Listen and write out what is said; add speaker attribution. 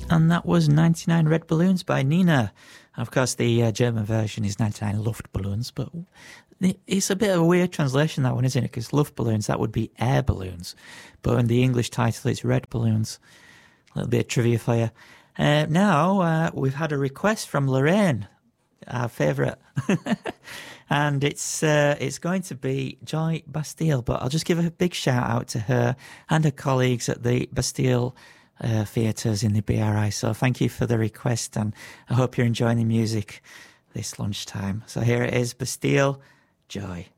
Speaker 1: And that was 99 Red Balloons by Nina. Of course, the German version is 99 Luftballons, but it's a bit of a weird translation, that one, isn't it? Because Luftballons, that would be air balloons. But in the English title, it's Red Balloons. A little bit of trivia for you. Now, we've had a request from Lorraine, our favourite. And it's going to be Joy Bastille, but I'll just give a big shout out to her and her colleagues at the Bastille theatres in the BRI. So thank you for the request, and I hope you're enjoying the music this lunchtime. So here it is, Bastille, Joy.